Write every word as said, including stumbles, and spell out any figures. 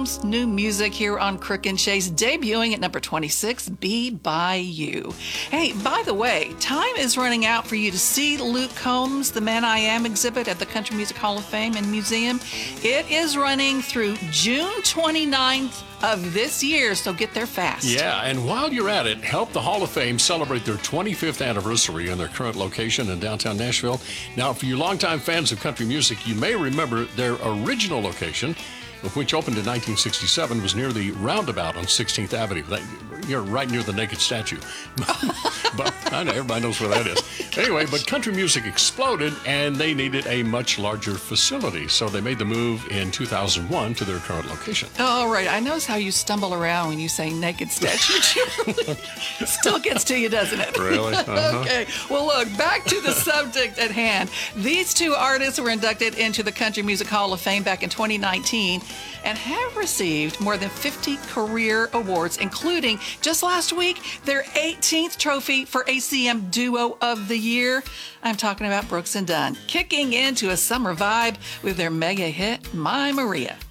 Combs' new music here on Crook and Chase, debuting at number twenty-six, Be By You. Hey, by the way, time is running out for you to see Luke Combs' The Man I Am exhibit at the Country Music Hall of Fame and Museum. It is running through June twenty-ninth of this year, so get there fast. Yeah, and while you're at it, help the Hall of Fame celebrate their twenty-fifth anniversary in their current location in downtown Nashville. Now, for you longtime fans of country music, you may remember their original location, which opened in nineteen sixty-seven, was near the roundabout on sixteenth Avenue. That, you're right near the Naked Statue. But I know everybody knows where that is. Anyway, but country music exploded, and they needed a much larger facility. So they made the move in two thousand one to their current location. All right. I notice how you stumble around when you say Naked Statue. Still gets to you, doesn't it? Really? Uh-huh. Okay. Well, look, back to the subject at hand. These two artists were inducted into the Country Music Hall of Fame back in twenty nineteen and have received more than fifty career awards, including just last week their eighteenth trophy for A C M Duo of the Year. I'm talking about Brooks and Dunn, kicking into a summer vibe with their mega hit, My Maria.